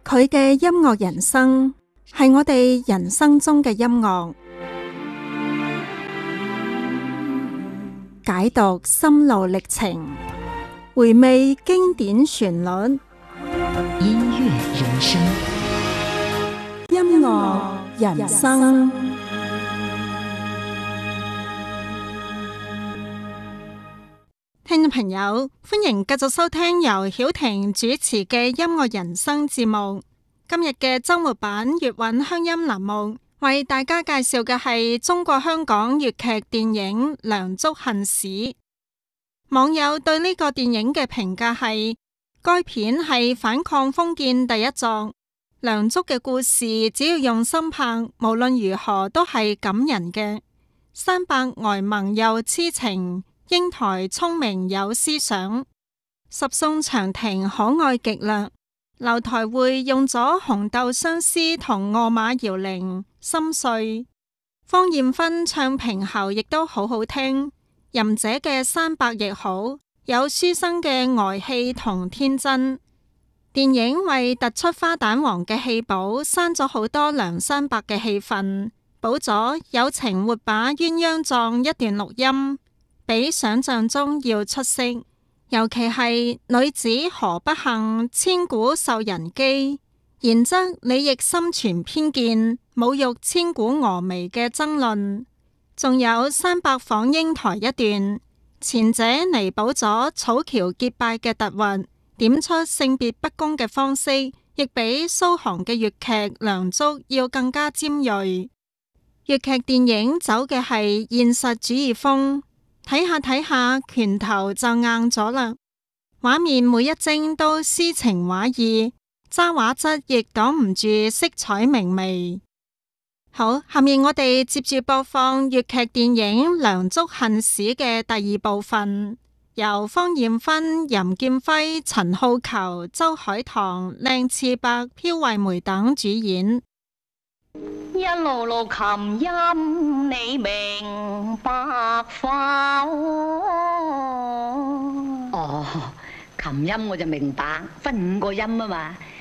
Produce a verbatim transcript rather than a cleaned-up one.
佢嘅音樂人生係我哋人生中嘅音樂，解讀心路歷程，回味經典旋律， 音樂人生， 音樂人生。聽眾朋友，歡迎繼續收聽由曉婷主持嘅音樂人生節目。今日嘅周末版粵韻鄉音欄目，為大家介紹嘅係中國香港粵劇電影《梁祝恨史》。網友對呢個電影嘅評價係：該片係反抗封建第一作，梁祝嘅故事只要用心拍，無論如何都係感人嘅。山伯呆萌又痴情，英台聰明有思想，十送長亭可愛極啦。樓台會用咗紅豆相思同餓馬搖鈴，心碎。芳艷芬唱評喉亦都好好聽，吟者嘅山伯亦好，有書生嘅呆氣同天真。電影為突出花旦王嘅戲寶，刪咗好多梁山伯嘅戲份，補咗有情活把鴛鴦狀一段錄音，比想象中要出色，尤其係女子何不幸，千古受人譏，然則你亦心存偏見，侮辱千古峨眉嘅爭論。仲有山伯訪英台一段，前者彌補咗草橋結拜嘅突兀，點出性別不公嘅方式，亦比蘇杭嘅粵劇《梁祝》要更加尖銳。粵劇電影走嘅係現實主義風，睇下睇下，拳頭就硬咗啦。畫面每一幀都詩情畫意，揸畫質亦擋唔住色彩明媚。好，下面我哋接住播放粵劇電影《梁祝恨史》嘅第二部分，由芳艷芬、任劍輝、陳浩逑、周海棠、靚次伯、飄惠梅等主演。 一路路琴音你明白否？ 哦，琴音我就明白，分五個音啊嘛。